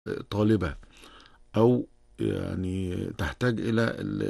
طالبة أو يعني تحتاج إلى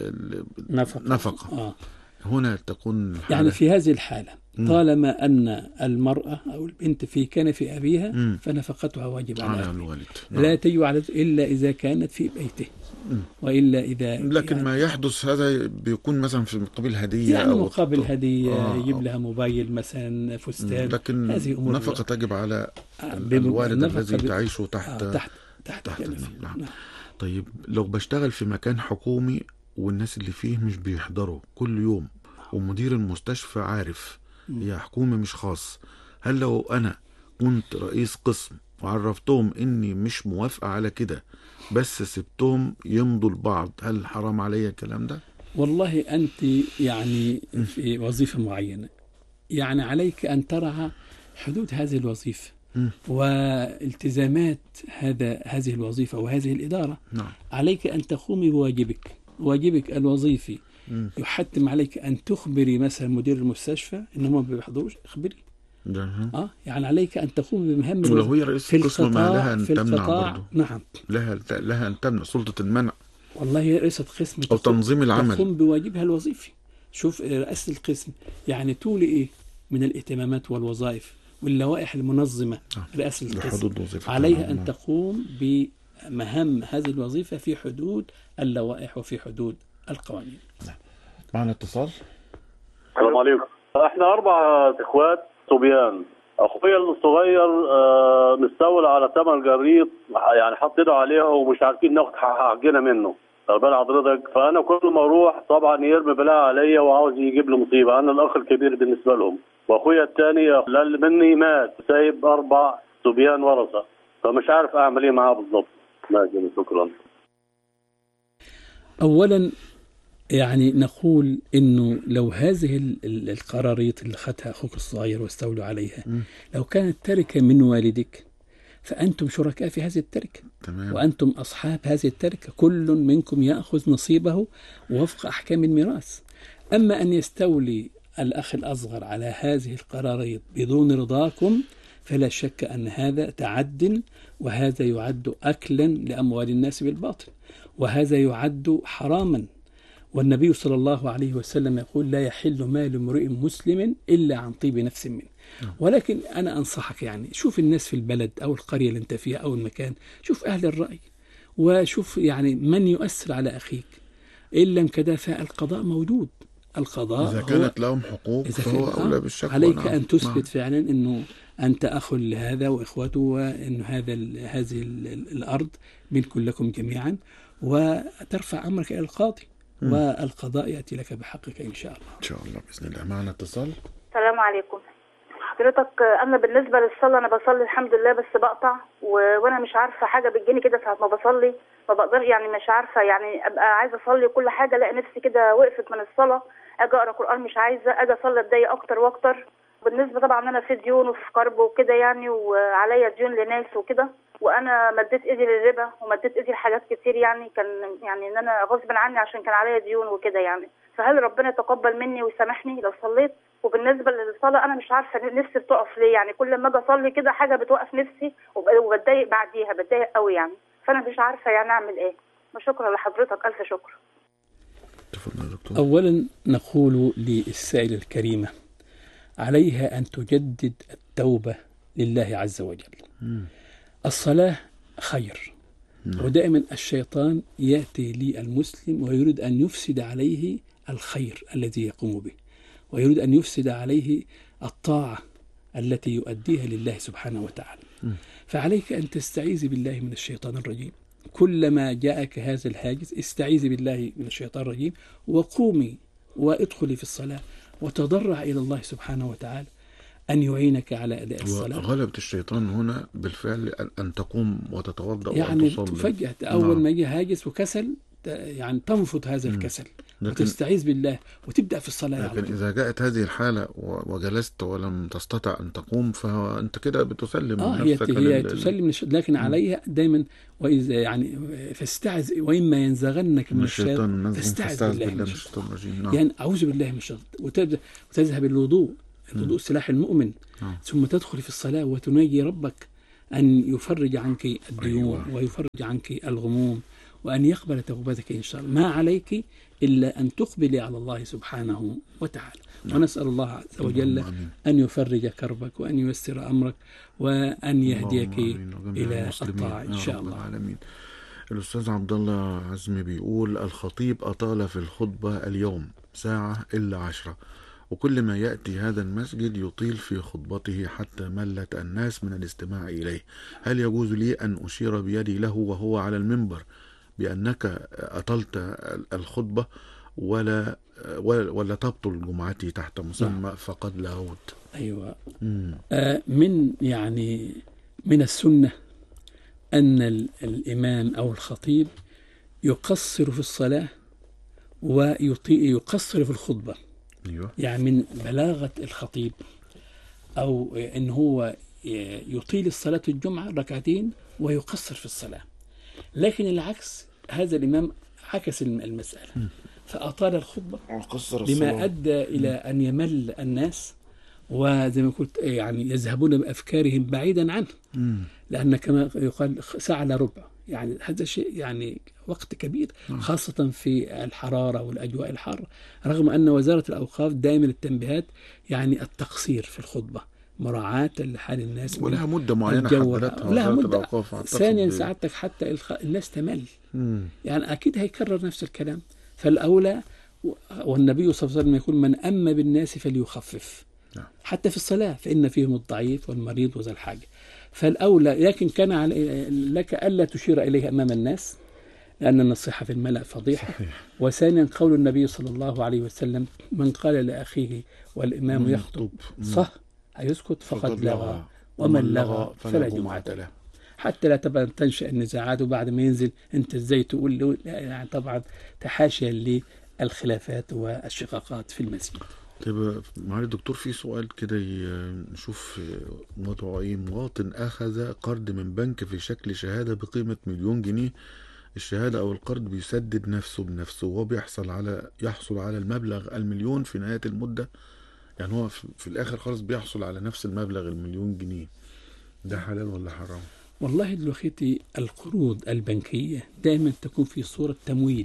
نفقة. نفقة، هنا تكون يعني الحالة. في هذه الحالة مم. طالما أن المرأة أو البنت في كنف أبيها مم. فنفقتها واجب على على أبيه، الوالد، لا نعم. تجب على إلا إذا كانت في بيته، مم. وإلا إذا لكن ما يحدث هذا بيكون مثلا في مقابل هدية يعني أو مقابل هدية، يجيب أو لها موبايل مثلا، فستان، لكن هذه أمور نفقة تجب على الوالد نفقة الذي تعيش تحت تحت كنفه. نعم. نعم. طيب لو بشتغل في مكان حكومي والناس اللي فيه مش بيحضروا كل يوم، ومدير المستشفى عارف هي حكومي مش خاص، هل لو أنا كنت رئيس قسم وعرفتهم إني مش موافقة على كده بس سبتهم يمضوا لبعض، هل حرام عليا الكلام ده؟ والله أنت يعني م- في وظيفة معينة، يعني عليك أن ترعى حدود هذه الوظيفة م- والتزامات هذه الوظيفة وهذه الإدارة. نعم. عليك أن تقومي بواجبك، واجبك الوظيفي م. يحتم عليك أن تخبري مثلا مدير المستشفى إنهم ما بيحضروش، اخبري. ده. يعني عليك أن تقوم بمهام ولو هي رئيس في القسم ما القطاع، لها في أن تمنع القطاع. برضو؟ نعم. لها أن تمنع، سلطة المنع والله رئيسة قسم أو تنظيم العمل. تقوم بواجبها الوظيفي. شوف رئاسة القسم يعني تولي إيه من الاهتمامات والوظائف واللوائح المنظمة. رئاسة القسم بحدود وظيفتها، عليها أن نعم. تقوم بمهام هذه الوظيفة في حدود اللوائح وفي حدود القوانين. معنا اتصال. السلام عليكم. احنا 4 اخوات صبيان. اخويا الصغير مستولى على ثمن جريد، يعني حط ايده عليها ومش عارفين ناخد حقنا منه. طب بال حضرتك، فانا كل ما اروح طبعا يرمي بلاها عليا وعاوز يجيب لي مصيبه، انا الاخ الكبير بالنسبه لهم، واخويا الثاني اللي مني مات سايب 4 صبيان ورثه، فمش عارف اعمل ايه معاه بالظبط. ماشي، شكرا. أولا يعني نقول انه لو هذه القراريط اللي اخذها اخوك الصغير واستولوا عليها لو كانت تركه من والدك فانتم شركاء في هذه التركه. تمام. وانتم اصحاب هذه التركه، كل منكم ياخذ نصيبه وفق احكام الميراث. اما ان يستولي الاخ الاصغر على هذه القراريط بدون رضاكم فلا شك ان هذا تعد، وهذا يعد اكلا لاموال الناس بالباطل، وهذا يعد حراما. والنبي صلى الله عليه وسلم يقول لا يحل مال امرئ مسلم إلا عن طيب نفس منه. ولكن أنا أنصحك يعني شوف الناس في البلد أو القرية اللي أنت فيها أو المكان، شوف أهل الرأي وشوف يعني من يؤثر على أخيك. إن لم كذا فالقضاء موجود. القضاء إذا هو كانت لهم حقوق فهو أولى بالشكوى. عليك نعم. أن تثبت نعم. فعلا أنه أنت أخ لهذا وإخوته، وأن هذه الأرض ملك لكم جميعا، وترفع أمرك إلى القاضي والقضاء يأتي لك بحقك إن شاء الله. إن شاء الله بإذن الله. معنا اتصال. السلام عليكم. حضرتك أنا بالنسبة للصلاة أنا بصلي الحمد لله، بس بقطع وأنا مش عارفة حاجة بتجيني كده ساعة ما بصلي، ما بقدر يعني مش عارفة يعني أبقى عايزة أصلي كل حاجة ألاقي نفسي كده وقفت من الصلاة، أجي أقرأ قرآن مش عايزة، أجي أصلي أتضايق أكتر وأكتر. بالنسبة طبعا أنا في ديون وفي قرب وكده يعني، وعليا ديون لناس وكده، وأنا مديت إيدي للربا ومديت إيدي لحاجات كتير يعني، كان يعني إن أنا غصب عني عشان كان عليا ديون وكده يعني. فهل ربنا يتقبل مني ويسامحني لو صليت؟ وبالنسبة للصلاة أنا مش عارفة نفسي بتقف ليه، يعني كل ما أجي أصلي كده حاجة بتوقف نفسي وبتضايق بعديها، بتضايق قوي يعني، فأنا مش عارفة يعني أعمل إيه. وشكرا لحضرتك، ألف شكر. أولا نقول للسائلة الكريمة عليها أن تجدد التوبة لله عز وجل. الصلاة خير، ودائما الشيطان يأتي للمسلم ويريد أن يفسد عليه الخير الذي يقوم به، ويريد أن يفسد عليه الطاعة التي يؤديها لله سبحانه وتعالى. فعليك أن تستعيذ بالله من الشيطان الرجيم. كلما جاءك هذا الهاجس استعيذ بالله من الشيطان الرجيم، وقومي وادخلي في الصلاة وتضرع إلى الله سبحانه وتعالى أن يعينك على أداء الصلاة. وغلبة الشيطان هنا بالفعل أن تقوم وتتوضأ يعني وتصلي. تفجأ أول ما يجي هاجس وكسل يعني تنفض هذا الكسل وتستعيذ بالله وتبدأ في الصلاة. لكن إذا جاءت هذه الحالة وجلست ولم تستطع أن تقوم فأنت كده بتسلم نفسك هي تسلم لكن عليها دايما وإذا يعني فاستعذ وإما ينزغنك من الشيطان فاستعذ بالله من الشيطان الرجيم. يعني أعوذ بالله من الشيطان، وتذهب الوضوء. الوضوء سلاح المؤمن. ثم تدخل في الصلاة وتناجي ربك أن يفرج عنك الديون أيوة. ويفرج عنك الغموم، وأن يقبل توبتك إن شاء الله. ما عليك إلا أن تقبلي على الله سبحانه وتعالى. ونسأل الله عز وجل أن يفرج كربك وأن ييسر أمرك وأن يهديك إلى الطاعة إن شاء الله. العالمين. الأستاذ عبد الله عزمي بيقول: الخطيب أطال في الخطبة اليوم ساعة إلا 10، وكل ما يأتي هذا المسجد يطيل في خطبته حتى ملت الناس من الاستماع إليه. هل يجوز لي أن أشير بيدي له وهو على المنبر بأنك أطلت الخطبة ولا تبطل جمعتي تحت مسمى فقد لغوت؟ أيوة. من السنة أن الإمام أو الخطيب يقصر في الصلاة ويقصر في الخطبة. أيوة. يعني من بلاغة الخطيب أو إن هو يطيل الصلاة الجمعة ركعتين ويقصر في الصلاة، لكن العكس، هذا الإمام عكس المسألة فأطال الخطبة بما أدى إلى أن يمل الناس، وزي ما قلت يعني يذهبون بأفكارهم بعيدا عنه، لأن كما يقال ساعة إلا ربع، يعني هذا شيء يعني وقت كبير، خاصة في الحرارة والأجواء الحارة، رغم أن وزارة الأوقاف دائما التنبيهات يعني التقصير في الخطبة مراعاة لحال الناس، ولها مدة معينة حددتها وزارة الأوقاف. ثانيا سعادتك حتى الناس تمل، يعني أكيد هيكرر نفس الكلام، فالأولى والنبي صلى الله عليه وسلم يقول: من أم بالناس فليخفف، حتى في الصلاة فإن فيهم الضعيف والمريض وذا الحاجة، فالأولى. لكن كان لك ألا تشير إليه أمام الناس، لأن النصيحة في الملأ فضيحة. وثانيا قول النبي صلى الله عليه وسلم: من قال لأخيه والإمام يخطب صح هيسكت فقد لغى، ومن لغى فلا جمعة له. حتى لا تبقى تنشأ النزاعات، وبعد ما ينزل أنت إزاي تقول له، يعني طبعا تحاشى للخلافات والشقاقات في المسجد. طيب معالي الدكتور، في سؤال كده نشوف موضوع ايه. مواطن أخذ قرض من بنك في شكل شهادة بقيمة 1,000,000 جنيه، الشهادة أو القرض بيسدد نفسه بنفسه، وهو يحصل على المبلغ 1,000,000 في نهاية المدة، يعني هو في الآخر خالص بيحصل على نفس المبلغ 1,000,000 جنيه، ده حلال ولا حرام؟ والله دلوقتي القروض البنكية دائما تكون في صورة تمويل.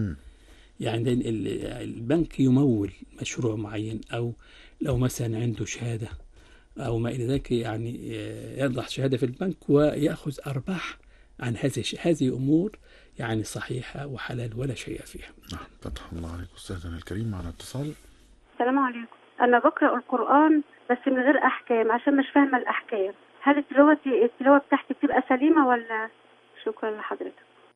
يعني البنك يمول مشروع معين، أو لو مثلا عنده شهادة أو ما إلى ذلك، يعني يضع شهادة في البنك ويأخذ أرباح عن هذه أمور يعني صحيحة وحلال ولا شيء فيها. فتح الله عليك أستاذنا الكريم. معنا اتصال. السلام عليكم. أنا بقرأ القرآن بس من غير أحكام عشان مش فاهمة الأحكام، هل التلاوة بتاعتي بتبقى سليمة ولا؟ شكرا لحضرتك.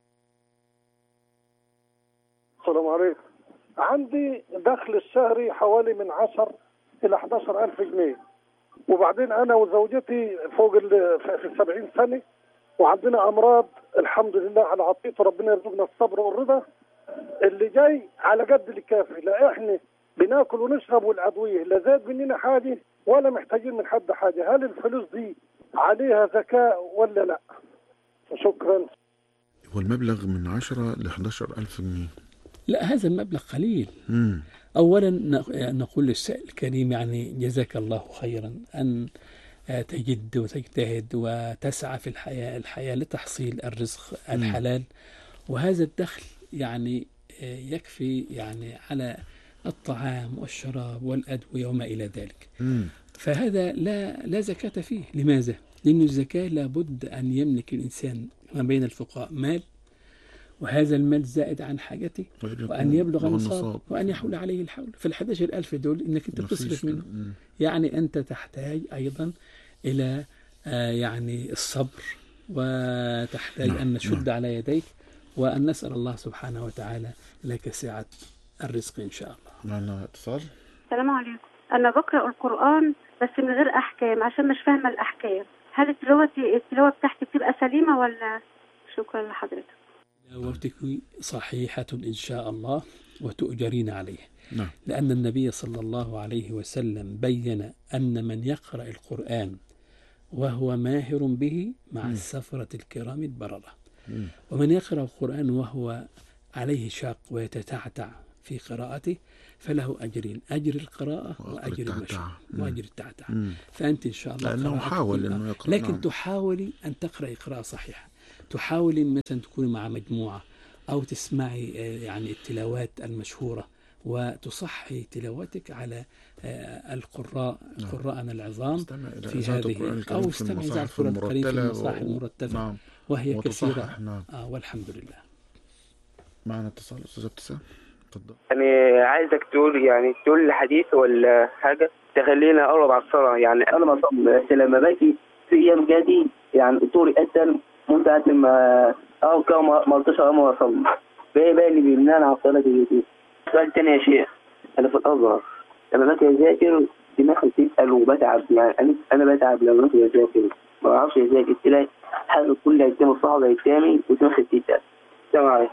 السلام عليكم. عندي دخل الشهري حوالي من 10 إلى 11,000 جنيه، وبعدين أنا وزوجتي فوق في 70 سنة، وعندنا أمراض الحمد لله على عطيته، ربنا يرزقنا الصبر والرضا. اللي جاي على قد الكافي، لا إحنا بناكل ونشرب والأدوية لا زاد مننا حاجة ولا محتاجين من حد حاجة. هل الفلوس دي عليها زكاة ولا لا؟ شكرا. هو المبلغ من 10 ل 11,000 جنيه. لا، هذا المبلغ قليل. أولا نقول للسائل الكريم يعني جزاك الله خيرا أن تجد وتجتهد وتسعى في الحياة لتحصيل الرزق الحلال، وهذا الدخل يعني يكفي يعني على الطعام والشراب والأدوية وما إلى ذلك. فهذا لا زكاة فيه. لماذا؟ لأن الزكاة لابد أن يملك الإنسان ما بين الفقراء مال، وهذا المال زائد عن حاجته، وأن يبلغ النصاب، وأن يحول عليه الحول. في 11,000 دول إنك أنت تصرف منه، يعني أنت تحتاج أيضا إلى يعني الصبر، وتحتاج أن نشد على يديك، وأن نسأل الله سبحانه وتعالى لك سعة الرزق إن شاء الله. معنا اتصال. السلام عليكم. أنا بقرأ القرآن بس من غير أحكام عشان مش فاهمة الأحكام، هل التلاوة بتاعتي بتبقى سليمة ولا؟ شكرا لحضرتك. تلاوتك صحيحة إن شاء الله وتؤجرين عليه. لأن النبي صلى الله عليه وسلم بين أن من يقرأ القرآن وهو ماهر به مع السفرة الكرام البررة، ومن يقرأ القرآن وهو عليه شاق ويتتعتع في قراءته فله أجرين: أجر القراءة وأجر المشي التعتعة. وأجر التعتعة. فأنت إن شاء الله لأنه قراءتك حاول تبقى- إنه يقرأ. لكن نعم. تحاولي أن تقرأي قراءة صحيحة، تحاولي مثلا تكوني مع مجموعة أو تسمعي يعني التلاوات المشهورة وتصحي تلاوتك على قراءنا العظام استمع إلى في إذاعة هذه، القرآن الكريم أو في استمعي إذاعة المصاحف القرآن الكريم في المرتلة المصاحف المرتبة نعم. وهي كثيرة. وتصحح. نعم. والحمد لله. معنا اتصال أستاذ ابتسام، تفضل. يعني عايزك تقول لي حديث ولا حاجة تخلينا أقرب على الصلاة. يعني أنا ما صلي بس لما باجي في أيام جادي يعني طولي قدم ممكن لما أو كم ما ألتش أما أصلي بقى اللي بيمنعني على الصلاة دي. سؤال تاني يا شيخ، أنا في الأزهر لما باجي أذاكر دماغي بتسأل وبتعب. يعني أنا بتعب لما باجي أذاكر ما بعرفش أذاكر، تلاقي حاجة كلها قدام الصعبة قدامي ودماغي بتسأل. السلام عليكم.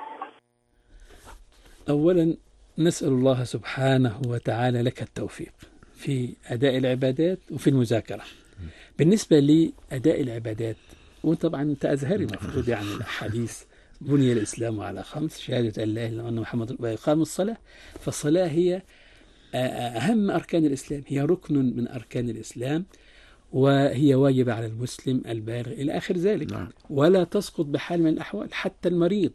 أولا نسأل الله سبحانه وتعالى لك التوفيق في أداء العبادات وفي المذاكرة. بالنسبة لأداء العبادات، وطبعا أنت أزهري المفروض يعني الحديث بني الإسلام على 5: شهادة أن لا إله إلا الله وأن محمد رسول الله وإقام الصلاة. فالصلاة هي أهم أركان الإسلام، هي ركن من أركان الإسلام، وهي واجبة على المسلم البالغ إلى آخر ذلك. نعم. ولا تسقط بحال من الأحوال، حتى المريض.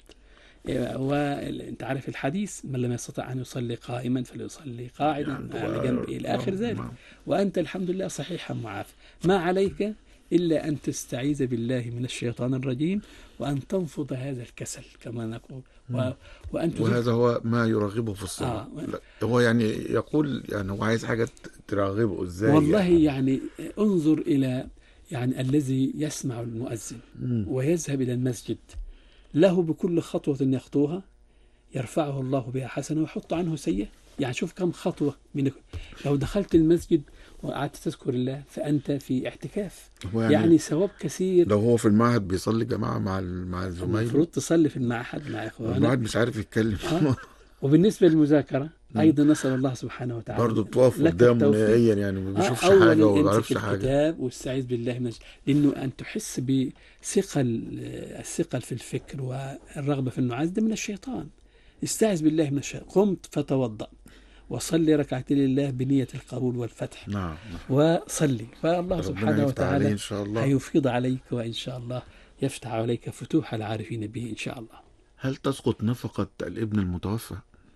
وانت عارف الحديث: من لم يستطع ان يصلي قائما فليصلي قاعدا على جنبه الى اخر ذلك. وانت الحمد لله صحيحا معافى، ما عليك الا ان تستعيذ بالله من الشيطان الرجيم وان تنفض هذا الكسل كما نقول وهذا هو ما يرغبه في الصلاة. هو يعني يقول يعني هو عايز حاجة ترغبه ازاي. والله يعني انظر الى يعني الذي يسمع المؤذن ويذهب الى المسجد، له بكل خطوة يخطوها يرفعه الله بها حسنة ويحط عنه سيئة. يعني شوف كم خطوة منك. لو دخلت المسجد وقعدت تذكر الله فأنت في اعتكاف، يعني ثواب كثير. لو هو في المعهد بيصلي جماعة مع الزمايل، المفروض تصلي في المعهد مع إخوانك. المعهد مش عارف يتكلم. وبالنسبة للمذاكرة أيضا نسأل الله سبحانه وتعالى برضه تقف قدامه نهائيا، يعني ما بيشوفش حاجة وما بيعرفش حاجة. الكتاب واستعيذ بالله من لأنه أن تحس الثقل في الفكر والرغبة في النعاس ده من الشيطان. استعذ بالله من الشيطان. قمت فتوضأ وصلي ركعتين لله بنية القبول والفتح. نعم. وصلي، فالله سبحانه وتعالى إن شاء الله هيفيض عليك، وإن شاء الله يفتح عليك فتوح العارفين به إن شاء الله. هل تسقط نفقة الابن المتوفى؟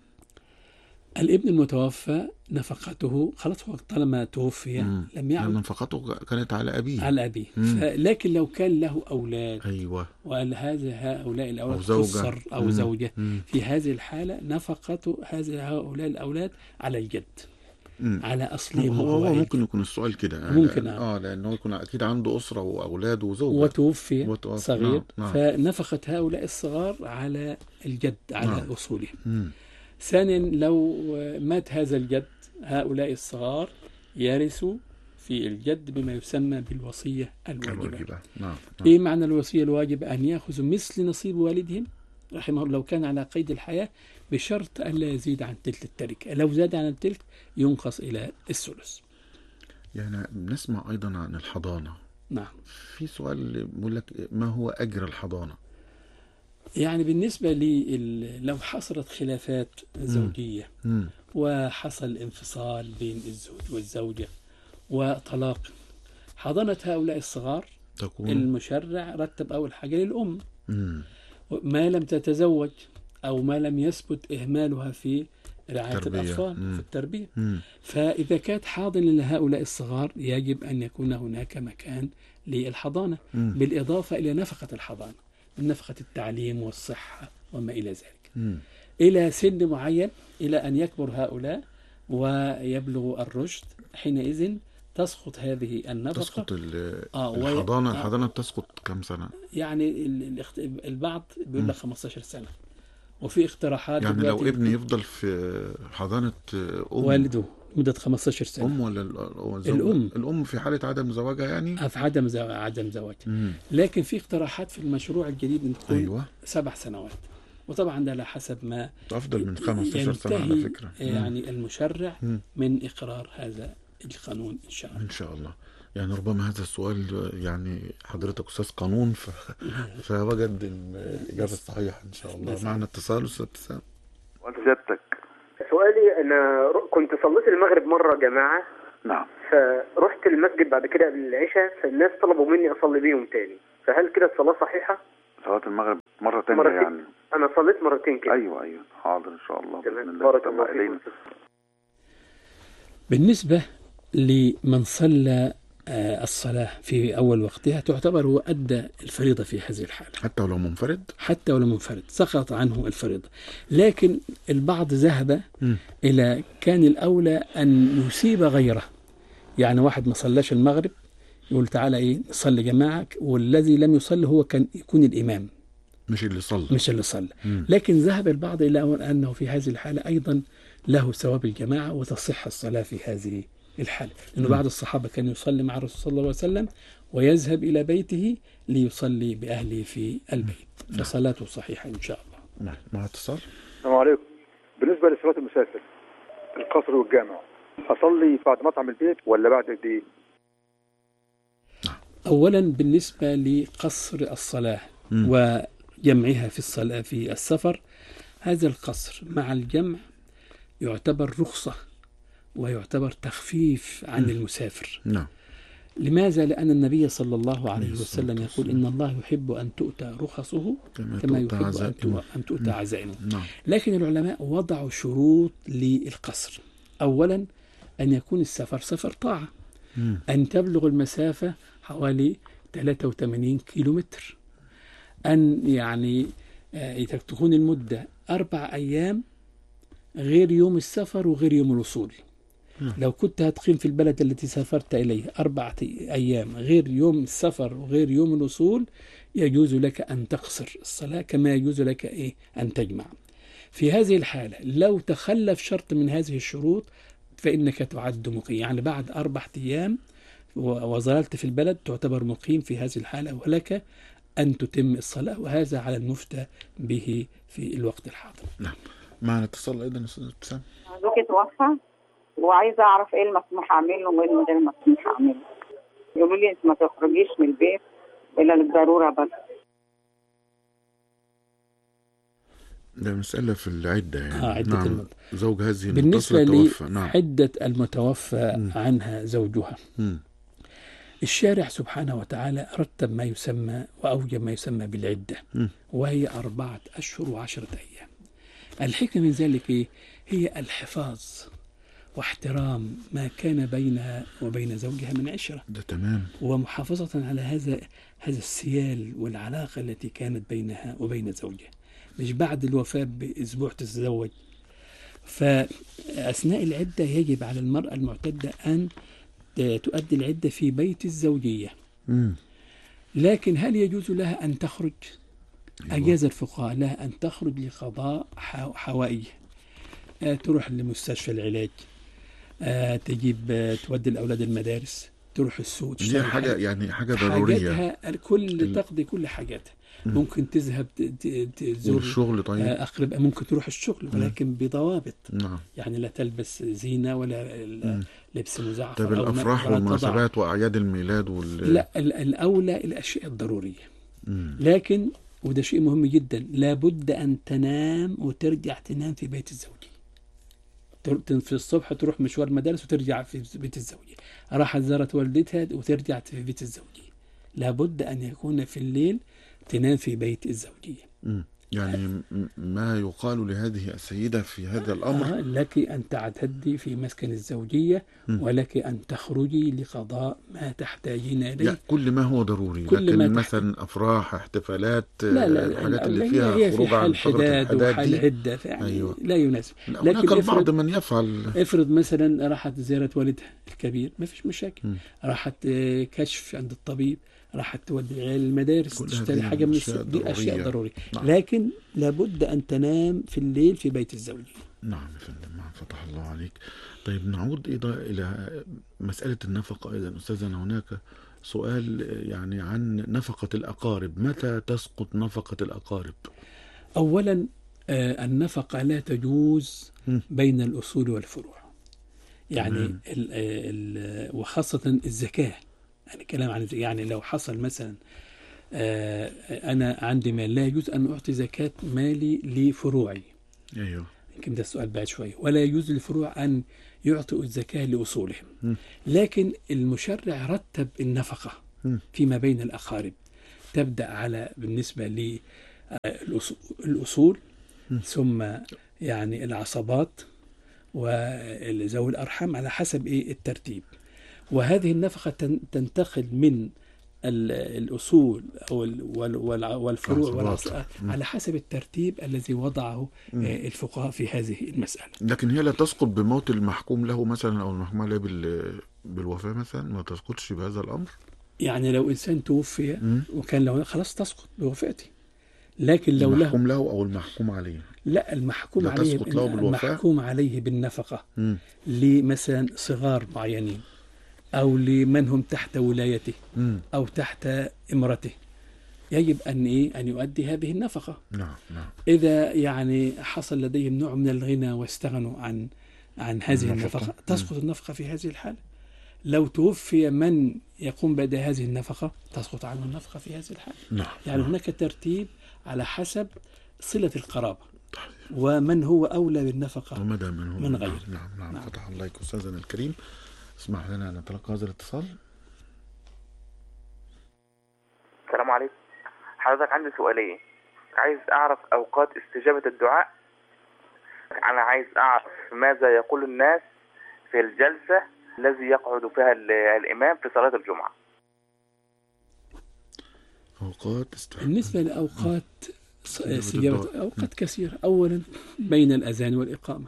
الابن المتوفى نفقته خلاص، هو طالما توفي لم يعد. نفقته كانت على أبيه. على أبيه. لكن لو كان له أولاد، أيوة، وقال هؤلاء الأولاد أو زوجة خسر أو زوجة، في هذه الحالة نفقته هؤلاء الأولاد على الجد، على أصلهم. هو ممكن يكون السؤال كده، ممكن لأنه يكون أكيد عنده أسرة وأولاد وزوجة وتوفي صغير. فنفقة هؤلاء الصغار على الجد على أصولهم. ثانيا لو مات هذا الجد، هؤلاء الصغار يرثوا في الجد بما يسمى بالوصية الواجبة. إيه معنى الوصية الواجبة؟ أن يأخذوا مثل نصيب والدهم رحمه الله لو كان على قيد الحياة، بشرط أن لا يزيد عن تلت التركة. لو زاد عن التلت ينقص إلى الثلث. يعني نسمع أيضا عن الحضانة. نعم. في سؤال بيقول لك: ما هو أجر الحضانة؟ يعني بالنسبة لي لو حصلت خلافات زوجية وحصل انفصال بين الزوج والزوجة وطلاق، حضانة هؤلاء الصغار تكون المشرع رتب أول حاجة للأم ما لم تتزوج أو ما لم يثبت إهمالها في رعاية الأطفال في التربية. فإذا كانت حاضنة لهؤلاء الصغار يجب أن يكون هناك مكان للحضانة، بالإضافة إلى نفقة الحضانة من نفقة التعليم والصحة وما إلى ذلك، إلى سن معين، إلى أن يكبر هؤلاء ويبلغوا الرشد. حينئذ تسقط هذه النفقة. تسقط الحضانة بتسقط كم سنة؟ يعني البعض بيقول لك 15 سنة، وفي اقتراحات يعني لو ابني يفضل في حضانة والده مدة 15 سنة. أم ولا الأم في حالة عدم زواجها، يعني في عدم زواجها. لكن في اقتراحات في المشروع الجديد أن تكون 7 سنوات، وطبعا ده على حسب ما أفضل من 15 سنة على فكرة. يعني المشرع من إقرار هذا القانون إن شاء الله. إن شاء الله. يعني ربما هذا السؤال، يعني حضرتك أستاذ قانون فوجد الإجابة الصحيحة إن شاء الله. معنا اتصال أستاذ ابتسام. وسيادتك سؤالي أنا كنت صليت المغرب مرة جماعة. نعم. فرحت المسجد بعد كده قبل العشاء، فالناس طلبوا مني أصلي بيهم تاني، فهل كده الصلاة صحيحة؟ صلاة المغرب مرة تانية يعني؟ أنا صليت مرتين كده. أيوة حاضر إن شاء الله بإذن الله. بارك الله فيكم. بالنسبة لمن صلى الصلاة في أول وقتها تعتبر هو أدى الفريضة في هذه الحالة، حتى ولو منفرد؟ حتى ولو منفرد سقط عنه الفريضة. لكن البعض ذهب إلى كان الأولى أن يسيب غيره، يعني واحد ما صلاش المغرب يقول تعالى نصلي جماعة، والذي لم يصلي هو كان يكون الإمام مش اللي صلى. لكن ذهب البعض إلى أنه في هذه الحالة أيضا له ثواب الجماعة وتصح الصلاة في هذه الحالة، لأنه بعض الصحابة كان يصلي مع الرسول صلى الله عليه وسلم ويذهب إلى بيته ليصلي بأهله في البيت، فصلاته صحيحة إن شاء الله. نعم. مع اتصال. السلام عليكم. بالنسبة لصلاة المسافر القصر والجامع، أصلي بعد ما أطعم البيت ولا بعد قد إيه؟ أولا بالنسبة لقصر الصلاة وجمعها في الصلاة في السفر، هذا القصر مع الجمع يعتبر رخصة ويعتبر تخفيف عن المسافر. نعم. لماذا؟ لأن النبي صلى الله عليه وسلم يقول إن الله يحب أن تؤتى رخصه كما يحب أن تؤتى عزائمه. لكن العلماء وضعوا شروط للقصر. أولا أن يكون السفر سفر طاعة، أن تبلغ المسافة حوالي 83 كيلومتر، أن يعني تكون المدة 4 أيام غير يوم السفر وغير يوم الوصول. لو كنت هتقيم في البلد التي سافرت إليه 4 أيام غير يوم السفر وغير يوم الوصول يجوز لك أن تقصر الصلاة كما يجوز لك أن تجمع. في هذه الحالة لو تخلف شرط من هذه الشروط فإنك تعد مقيم، يعني بعد 4 أيام وظللت في البلد تعتبر مقيم في هذه الحالة، ولك أن تتم الصلاة، وهذا على المفتى به في الوقت الحاضر. نعم. معنا اتصال أيضا أستاذ ابتسام. زوجي توفى وعايزة أعرف إيه المسموح أعمله وإيه غير المسموح أعمله. يقولوا لي أنت ما تخرجيش من البيت إلا للضرورة بس. ده مسألة في العدة يعني. عدة نعم. زوج هذه بالنسبة توفى. لعدة المتوفى عنها زوجها، الشارع سبحانه وتعالى رتب ما يسمى وأوجب ما يسمى بالعدة، وهي 4 أشهر و10 أيام. الحكمة من ذلك هي الحفاظ واحترام ما كان بينها وبين زوجها من عشرة، ده تمام، ومحافظة على هذا السيال والعلاقة التي كانت بينها وبين زوجها، مش بعد الوفاة بأسبوع تتزوج. فأثناء العدة يجب على المرأة المعتدة أن تؤدي العدة في بيت الزوجية. لكن هل يجوز لها أن تخرج؟ أجاز الفقهاء لها أن تخرج لقضاء حوائج، تروح لمستشفى العلاج، تجيب تودي الأولاد المدارس، تروح السوق، دي حاجة يعني حاجة ضرورية، تقضي كل حاجاتها. ممكن تذهب تزور الشغل، طيب أقرب، ممكن تروح الشغل ولكن بضوابط. نعم. يعني لا تلبس زينة ولا لبس مزعفر. طيب الأفراح والمناسبات وأعياد الميلاد لا، الأولى الأشياء الضرورية. لكن وده شيء مهم جدا، لابد أن تنام وترجع تنام في بيت الزوجي. في الصبح تروح مشوار مدارس وترجع في بيت الزوجي، راحت زارت والدتها وترجع في بيت الزوجي. لابد أن يكون في الليل تنام في بيت الزوجية. يعني ما يقال لهذه السيدة في هذا الأمر لك أن تعتدي في مسكن الزوجية، ولك أن تخرجي لقضاء ما تحتاجين إليه، يعني كل ما هو ضروري. لكن مثلا أفراح، احتفالات، الحاجات اللي فيها خروج عن فترة الحداد وحال عدة أيوة. لا يناسب. لكن البعض من يفعل، افرض مثلا راحت زيارة والدها الكبير، ما فيش مشاكل. راحت كشف عند الطبيب، راحت تودي العيال المدارس، تشتري حاجة من السوق، دي أشياء ضرورية. نعم. لكن لابد أن تنام في الليل في بيت الزوجية. نعم يا فندم، نعم، فتح الله عليك. طيب نعود إلى مسألة النفقة أيضا أستاذنا. هناك سؤال يعني عن نفقة الأقارب، متى تسقط نفقة الأقارب؟ أولا النفقة لا تجوز بين الأصول والفروع، يعني وخاصة الزكاة. يعني كلام عن يعني لو حصل مثلا أنا عندي مال، لا يجوز أن أعطي زكاة مالي لفروعي. أيوه. يمكن ده السؤال بعد شوية. ولا يجوز للفروع أن يعطوا الزكاة لأصولهم، لكن المشرع رتب النفقة فيما بين الأقارب، تبدأ على بالنسبة للأصول، ثم يعني العصبات وذوي الأرحام على حسب الترتيب. وهذه النفقة تنتقل من الأصول والفروع والعصبات على حسب الترتيب الذي وضعه الفقهاء في هذه المسألة. لكن هي لا تسقط بموت المحكوم له مثلا أو المحكوم عليه بالوفاة مثلا، ما تسقطش بهذا الأمر. يعني لو إنسان توفي وكان له خلاص تسقط بوفاته، لكن لو المحكوم له أو المحكوم عليه، لا المحكوم عليه، المحكوم عليه بالنفقة لمثلا صغار معينين أو لمن هم تحت ولايته أو تحت إمرته، يجب أن يؤدي هذه النفقة. نعم. إذا يعني حصل لديهم نوع من الغنى واستغنوا عن هذه النفقة تسقط النفقة في هذه الحالة. لو توفي من يقوم بأداء هذه النفقة تسقط عنه النفقة في هذه الحالة. يعني هناك ترتيب على حسب صلة القرابة ومن هو أولى بالنفقة من غيره. نعم. فتح الله عليك أستاذنا الكريم. اسمح لنا أن نتلقى هذا الاتصال. السلام عليكم. حضرتك عندي سؤالين، عايز أعرف أوقات استجابة الدعاء. أنا عايز أعرف ماذا يقول الناس في الجلسة الذي يقعد فيها الإمام في صلاة الجمعة. بالنسبة لأوقات استجابة أوقات كثيرة. أولا بين الأذان والإقامة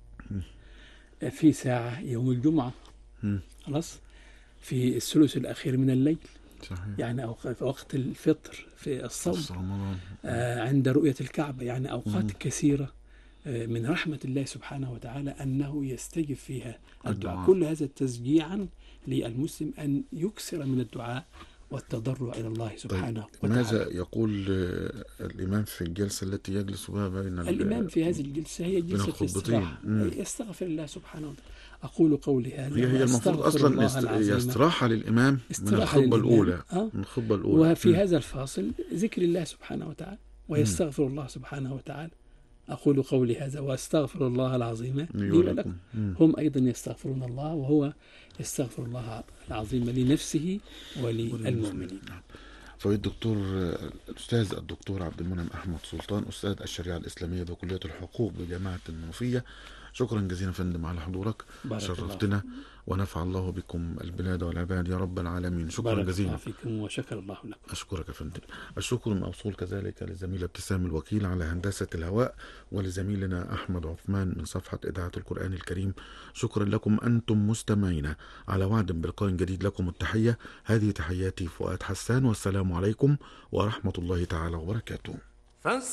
في ساعة يوم الجمعة، خلاص في الثلث الأخير من الليل، صحيح. يعني وقت الفطر في الصوم، عند رؤية الكعبة، يعني أوقات كثيرة من رحمة الله سبحانه وتعالى أنه يستجب فيها الدعاء. كل هذا تشجيعا للمسلم أن يكثر من الدعاء والتضرع إلى الله سبحانه وتعالى. ماذا يقول الإمام في الجلسة التي يجلس بها بين الإمام في هذه الجلسة؟ هي جلسة استراحة، يستغفر الله سبحانه وتعالى. أقول قولي هذا. هي المفروض أصلا يستراحة للإمام من الخطبة الأولى. وفي هذا الفاصل ذكر الله سبحانه وتعالى ويستغفر الله سبحانه وتعالى. أقول قولي هذا وأستغفر الله العظيم لي ولكم. هم أيضا يستغفرون الله وهو يستغفر الله العظيم لنفسه وللمؤمنين. فضيلة الدكتور الأستاذ الدكتور عبد المنعم أحمد سلطان، أستاذ الشريعة الإسلامية بكلية الحقوق بجامعة المنوفية، شكرا جزيلا فندم على حضورك، شرفتنا ونفع الله بكم البلاد والعباد يا رب العالمين. شكرا جزيلا فيكم وشكر الله لكم. أشكرك يا فندم. الشكر موصول كذلك لزميلة ابتسام الوكيل على هندسة الهواء، ولزميلنا أحمد عثمان من صفحة إذاعة القرآن الكريم. شكرا لكم أنتم مستمعين، على وعد بلقاء جديد. لكم التحية، هذه تحياتي فؤاد حسان، والسلام عليكم ورحمة الله تعالى وبركاته.